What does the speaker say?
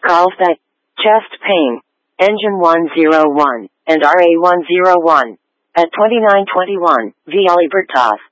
Carlsbad, chest pain, engine 101, and RA101, at 2921, Via Libertas.